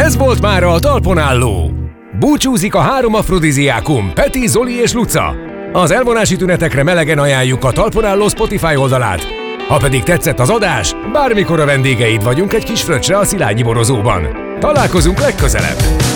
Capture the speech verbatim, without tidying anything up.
Ez volt mára a talpon álló. Búcsúzik a három afrodiziákum, Peti, Zoli és Luca. Az elvonási tünetekre melegen ajánljuk a talpon álló Spotify oldalát. Ha pedig tetszett az adás, bármikor a vendégeid vagyunk egy kis fröccsre a Szilágyi borozóban. Találkozunk legközelebb!